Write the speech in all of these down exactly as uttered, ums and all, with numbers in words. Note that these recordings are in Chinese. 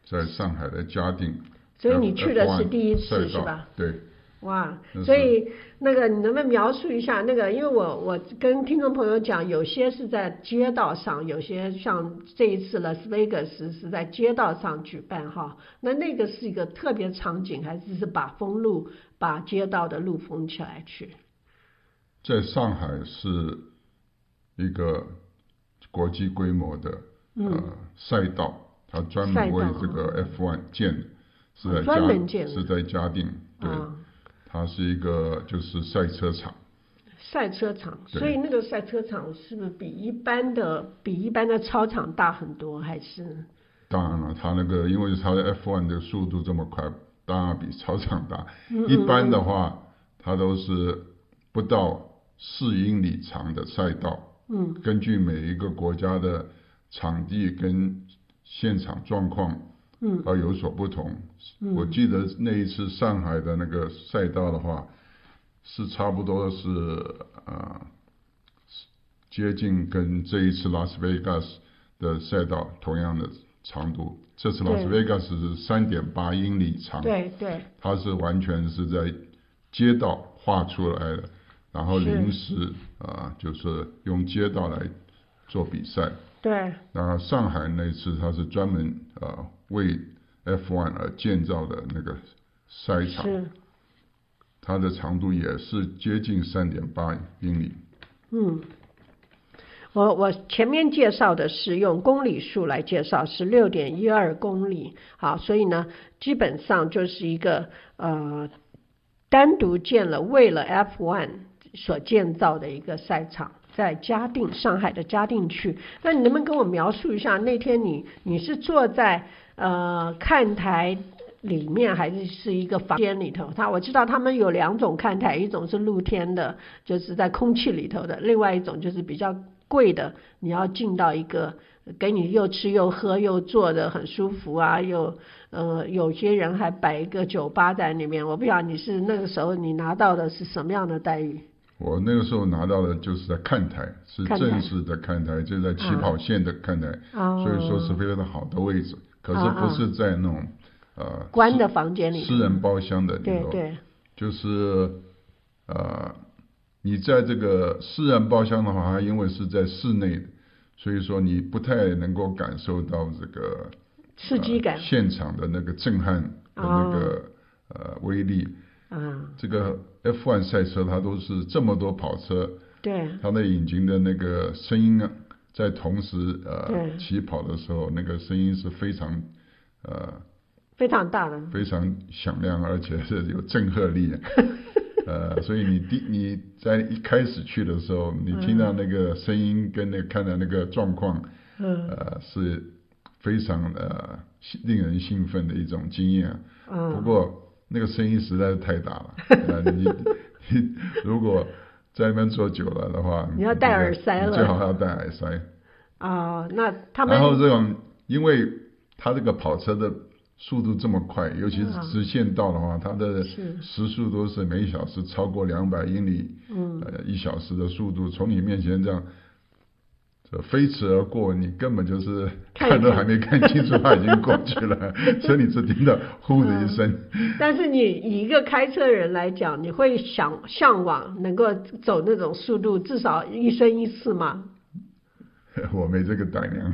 在上海的嘉定。 所以你去的是第一次是吧？ 对。 哇，所以那个你能不能描述一下那个？因为我我跟听众朋友讲，有些是在街道上，有些像这一次拉斯维加斯是在街道上举办哈。那那个是一个特别场景，还是是把封路，把街道的路封起来去？ 在上海是一个国际规模的、嗯、呃赛道，它专门为这个 F 一 建的，是在嘉、 专门建的是在嘉定，对。啊，它是一个就是赛车场， 赛车场，所以那个赛车场是不是比一般的比一般的操场大很多？还是？ 当然了，它那个因为它的 F 一 的速度这么快，当然比操场大。 嗯嗯一般的话，它都是不到四英里长的赛道。嗯，根据每一个国家的场地跟现场状况，嗯，而有所不同。嗯，我记得那一次上海的那个赛道的话，是差不多是呃接近跟这一次拉斯维加斯的赛道同样的长度。这次拉斯维加斯是三点八英里长， 对对， 它是完全是在街道画出来的，然后临时啊、呃、就是用街道来做比赛。 对， 那上海那次它是专门呃为 F 一 而建造的那个赛场，它的长度也是接近 三点八英里。 嗯，我我前面介绍的是用公里数来介绍，是 六点一二公里。好，所以呢基本上就是一个呃单独建了为了 F 一 所建造的一个赛场，在嘉定，上海的嘉定区。那你能不能跟我描述一下那天你你是坐在呃看台里面，还是是一个房间里头？他我知道他们有两种看台，一种是露天的，就是在空气里头的，另外一种就是比较贵的，你要进到一个给你又吃又喝又坐的很舒服啊，又呃有些人还摆一个酒吧在里面。我不晓得你是那个时候你拿到的是什么样的待遇？ 我那个时候拿到的就是在看台，是正式的看台，就在起跑线的看台，啊、所以说是非常好的位置。可是不是在那种、啊、呃关的房间里， 私人包厢的里头， 对对， 就是呃你在这个私人包厢的话，它因为是在室内的，所以说你不太能够感受到这个刺激感、 呃、现场的那个震撼的那个、哦、呃威力。 嗯， 这个 F 一 赛车它都是这么多跑车， 对， 它的引擎的那个声音啊，在同时呃起跑的时候，那个声音是非常呃非常大的， 非常响亮，而且是有震慑力。呃，所以你第你在一开始去的时候，你听到那个声音跟那看到那个状况，嗯，呃，是非常呃令人兴奋的一种经验。嗯，不过那个声音实在是太大了，呃、你你如果在那边坐久了的话， 你要戴耳塞了， 最好要戴耳塞。 哦，那他们然后这种，因为他这个跑车的速度这么快，尤其是直线道的话，它的时速都是每小时超过两百英里，嗯，呃，一小时的速度从你面前这样这飞驰而过，你根本就是看都还没看清楚，它已经过去了，所以你只听到呼的一声。 嗯、但是你以一个开车人来讲，你会想向往能够走那种速度，至少一生一次吗？ 我没这个胆量。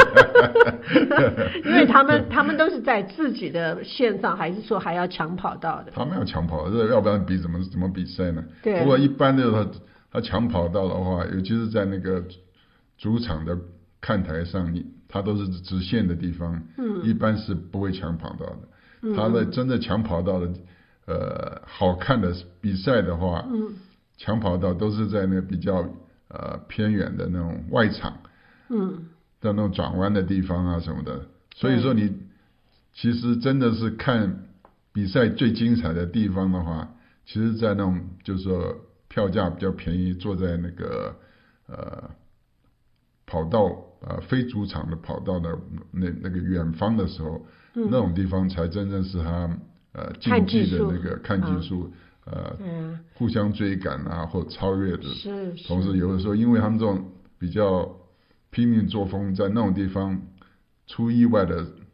因为他们他们都是在自己的线上，还是说还要抢跑道的？ 他们要抢跑，这要不然比怎么怎么比赛呢？ 对。 不过一般的他他抢跑道的话，尤其是在那个主场的看台上，你他都是直线的地方，嗯，一般是不会抢跑道的。嗯、他的真的抢跑道的，呃，好看的比赛的话，嗯，抢跑道都是在那个比较呃偏远的那种外场。嗯，在那种转弯的地方啊什么的，所以说你其实真的是看比赛最精彩的地方的话，其实在那种就是说票价比较便宜，坐在那个呃跑道呃非主场的跑道的那那个远方的时候，嗯、那种地方才真正是他呃竞技的那个看技术。呃，嗯、互相追赶啊，或超越的， 是是同时有的时候，因为他们这种比较拼命作风，在那种地方出意外的